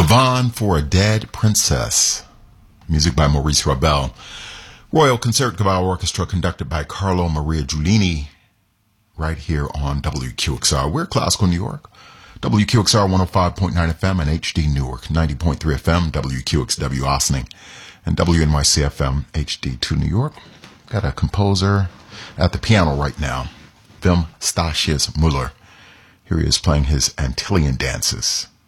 Yvonne for a Dead Princess. Music by Maurice Ravel. Royal Concertgebouw Orchestra conducted by Carlo Maria Giulini. Right here on WQXR. We're Classical New York. WQXR 105.9 FM and HD Newark. 90.3 FM, WQXW Ossining. And WNYC FM HD2 New York. Got a composer at the piano right now. Wim Statius Muller. Here he is playing his Antillean dances.